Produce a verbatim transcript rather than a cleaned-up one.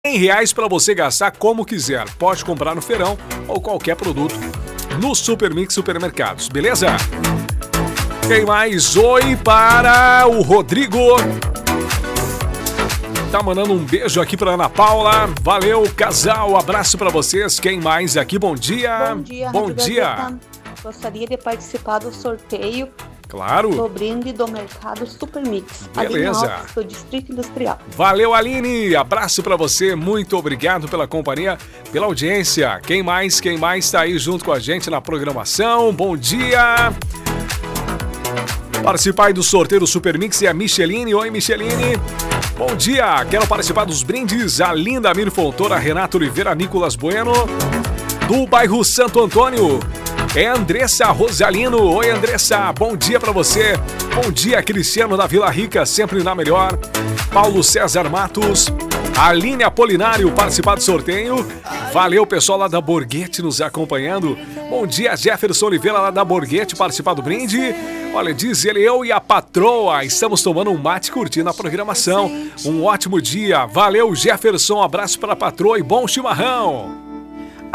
cem reais para você gastar como quiser. Pode comprar no feirão ou qualquer produto no Super Mix Supermercados, beleza? Quem mais? Oi para o Rodrigo. Tá mandando um beijo aqui pra Ana Paula. Valeu, casal. Abraço pra vocês. Quem mais aqui? Bom dia. Bom dia. Bom dia. Gazeta. Gostaria de participar do sorteio Claro. do brinde do Mercado Super Mix. Beleza. Aline Alves, do Distrito Industrial. Valeu, Aline. Abraço pra você. Muito obrigado pela companhia, pela audiência. Quem mais? Quem mais tá aí junto com a gente na programação? Bom dia. Participar aí do sorteio do Super Mix é a Micheline. Oi, Micheline. Bom dia, quero participar dos brindes. A linda Amir Fontoura, Renato Oliveira, Nicolas Bueno, do bairro Santo Antônio. É Andressa Rosalino. Oi, Andressa, bom dia pra você. Bom dia, Cristiano da Vila Rica, sempre na melhor. Paulo César Matos, Aline Apolinário, participar do sorteio. Valeu, pessoal lá da Borghetti nos acompanhando. Bom dia, Jefferson Oliveira lá da Borghetti, participar do brinde. Olha, diz ele, eu e a patroa estamos tomando um mate curtindo a programação. Um ótimo dia. Valeu, Jefferson, abraço para a patroa e bom chimarrão.